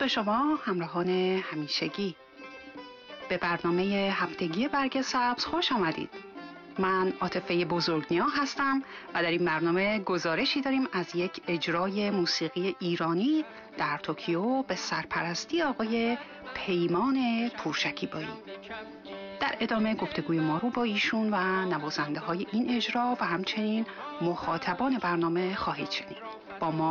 شما همراهان همیشگی. به برنامه هفتگی برگ سبز خوش آمدید. من عاطفه بزرگنیا هستم و در این برنامه گزارشی داریم از یک اجرای موسیقی ایرانی در توکیو به سرپرستی آقای پیمان پورشکیبایی. در ادامه گفتگوی ما رو با ایشون و نوازنده های این اجرا و همچنین مخاطبان برنامه خواهید شنید. با ما